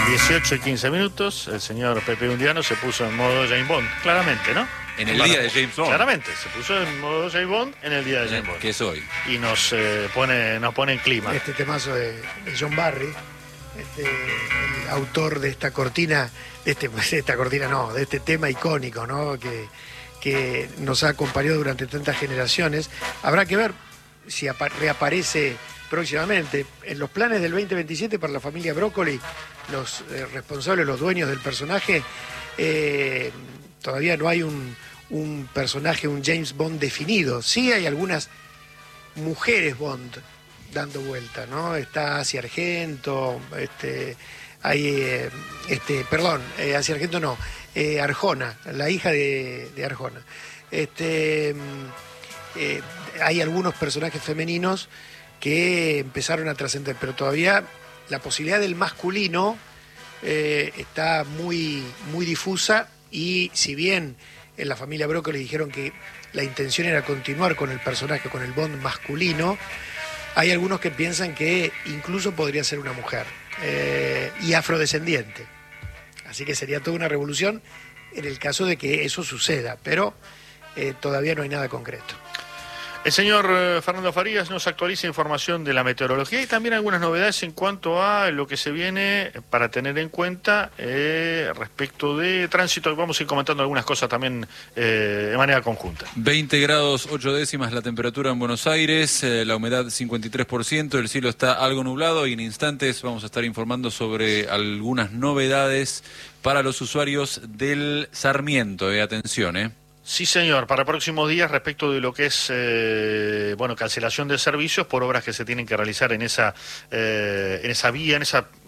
18:15, el señor Pepe Undiano se puso en modo James Bond, claramente, ¿no? En el día de James Bond. Claramente, se puso en modo James Bond en el día de James Bond. Que es hoy. Y nos pone en clima. Este temazo de John Barry, el autor de esta cortina, de este tema icónico, ¿no? Que nos ha acompañado durante tantas generaciones. Habrá que ver si reaparece próximamente. En los planes del 2027 para la familia Brócoli, los responsables, los dueños del personaje, todavía no hay un personaje, un James Bond definido. Sí hay algunas mujeres Bond dando vuelta, ¿no? Está Asia Argento, Asia Argento no, Arjona, la hija de Arjona. Hay algunos personajes femeninos que empezaron a trascender, pero todavía la posibilidad del masculino está muy, muy difusa, y si bien en la familia Brócoli dijeron que la intención era continuar con el personaje, con el Bond masculino, hay algunos que piensan que incluso podría ser una mujer y afrodescendiente. Así que sería toda una revolución en el caso de que eso suceda, pero todavía no hay nada concreto. El señor Fernando Farías nos actualiza información de la meteorología y también algunas novedades en cuanto a lo que se viene para tener en cuenta respecto de tránsito. Vamos a ir comentando algunas cosas también de manera conjunta. 20 grados 8 décimas la temperatura en Buenos Aires, la humedad 53%, el cielo está algo nublado y en instantes vamos a estar informando sobre algunas novedades para los usuarios del Sarmiento. Atención, Sí, señor, para próximos días respecto de lo que es cancelación de servicios por obras que se tienen que realizar en esa vía,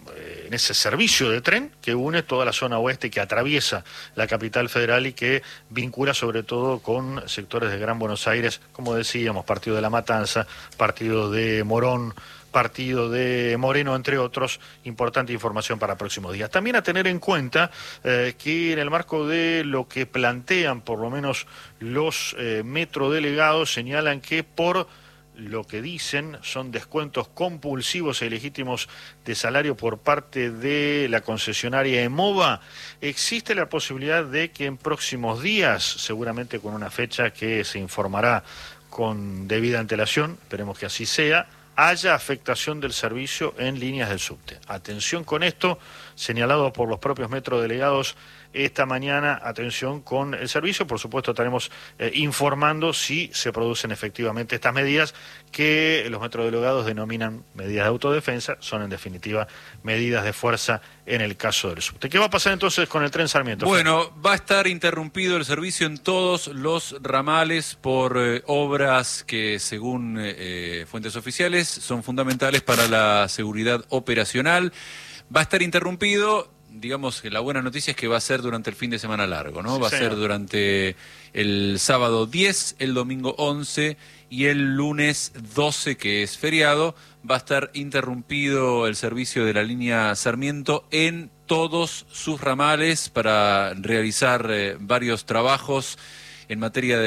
en ese servicio de tren que une toda la zona oeste, que atraviesa la capital federal y que vincula sobre todo con sectores de Gran Buenos Aires, como decíamos, partido de La Matanza, partido de Morón, partido de Moreno, entre otros. Importante información para próximos días. También a tener en cuenta que en el marco de lo que plantean por lo menos los metrodelegados, señalan que por lo que dicen son descuentos compulsivos e ilegítimos de salario por parte de la concesionaria EMOVA, existe la posibilidad de que en próximos días, seguramente con una fecha que se informará con debida antelación, esperemos que así sea, haya afectación del servicio en líneas del subte. Atención con esto, señalado por los propios metrodelegados esta mañana, atención con el servicio. Por supuesto estaremos informando si se producen efectivamente estas medidas que los metrodelegados denominan medidas de autodefensa, son en definitiva medidas de fuerza en el caso del subte. ¿Qué va a pasar entonces con el tren Sarmiento? Bueno, va a estar interrumpido el servicio en todos los ramales por obras que, según fuentes oficiales, son fundamentales para la seguridad operacional. Va a estar interrumpido. Digamos que la buena noticia es que va a ser durante el fin de semana largo, ¿no? Sí, va a ser durante el sábado 10, el domingo 11 y el lunes 12, que es feriado. Va a estar interrumpido el servicio de la línea Sarmiento en todos sus ramales para realizar varios trabajos en materia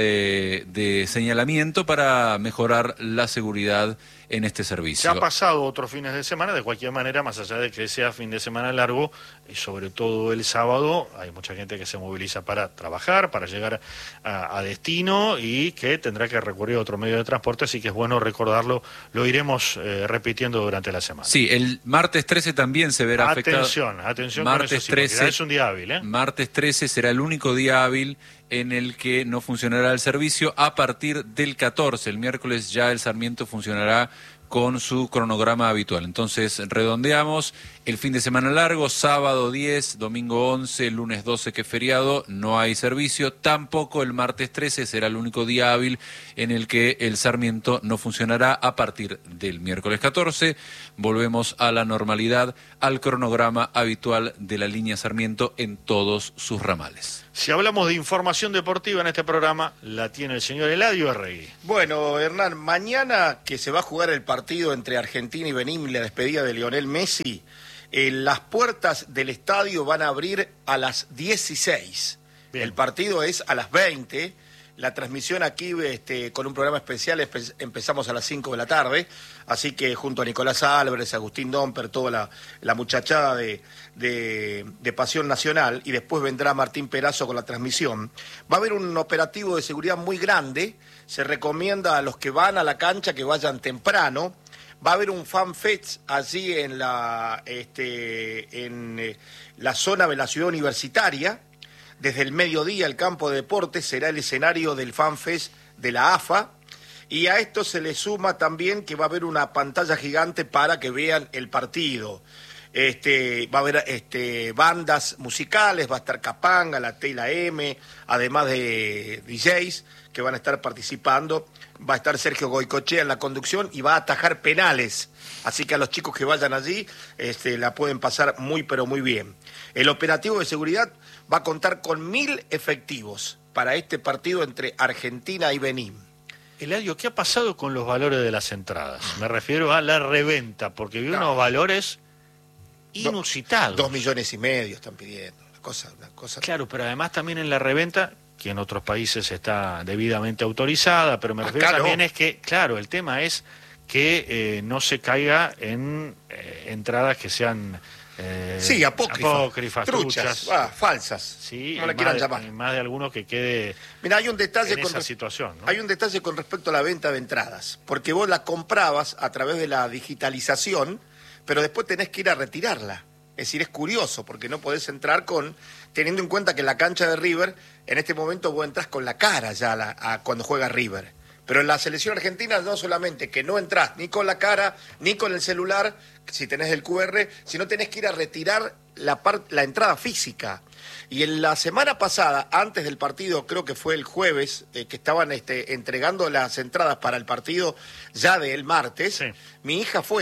de señalamiento para mejorar la seguridad en este servicio. Se ha pasado otros fines de semana, de cualquier manera, más allá de que sea fin de semana largo, y sobre todo el sábado, hay mucha gente que se moviliza para trabajar, para llegar a destino y que tendrá que recurrir a otro medio de transporte, así que es bueno recordarlo, lo iremos repitiendo durante la semana. Sí, el martes 13 también se verá afectado. Atención martes con eso, sí, 13 es un día hábil, Martes 13 será el único día hábil en el que no funcionará el servicio. A partir del 14, el miércoles, ya el Sarmiento funcionará con su cronograma habitual. Entonces, redondeamos el fin de semana largo, sábado 10, domingo 11, lunes 12, que es feriado, no hay servicio. Tampoco el martes 13 será el único día hábil en el que el Sarmiento no funcionará. A partir del miércoles 14, volvemos a la normalidad, al cronograma habitual de la línea Sarmiento en todos sus ramales. Si hablamos de información deportiva en este programa, la tiene el señor Eladio Arregui. Bueno, Hernán, mañana que se va a jugar el partido entre Argentina y Benín, la despedida de Lionel Messi, las puertas del estadio van a abrir a las 16. Bien. El partido es a las 20. La transmisión aquí con un programa especial empezamos a las 5 de la tarde, así que junto a Nicolás Álvarez, Agustín Domper, toda la muchachada de Pasión Nacional, y después vendrá Martín Perazo con la transmisión. Va a haber un operativo de seguridad muy grande, se recomienda a los que van a la cancha que vayan temprano. Va a haber un fan fest allí en la zona de la ciudad universitaria. Desde el mediodía el campo de deportes será el escenario del fan fest de la AFA. Y a esto se le suma también que va a haber una pantalla gigante para que vean el partido. Va a haber bandas musicales, va a estar Capanga, la T y la M, además de DJs que van a estar participando. Va a estar Sergio Goicoechea en la conducción y va a atajar penales. Así que a los chicos que vayan allí la pueden pasar muy pero muy bien. El operativo de seguridad va a contar con 1.000 efectivos para este partido entre Argentina y Benín. Eladio, ¿qué ha pasado con los valores de las entradas? Me refiero a la reventa, porque vi unos valores inusitados. 2,5 millones están pidiendo. Una cosa. Claro, pero además también en la reventa, que en otros países está debidamente autorizada, pero me refiero también es que, claro, el tema es que no se caiga en entradas que sean apócrifas, truchas, falsas, sí, no le quieran llamar. Más de alguno que quede. Mira, hay un detalle en esa situación, ¿no? Hay un detalle con respecto a la venta de entradas, porque vos la comprabas a través de la digitalización, pero después tenés que ir a retirarla. Es decir, es curioso, porque no podés entrar teniendo en cuenta que en la cancha de River, en este momento vos entrás con la cara ya cuando juega River. Pero en la selección argentina no solamente que no entrás ni con la cara, ni con el celular, si tenés el QR, sino tenés que ir a retirar la entrada física. Y en la semana pasada, antes del partido, creo que fue el jueves, que estaban entregando las entradas para el partido ya del martes, sí. Mi hija fue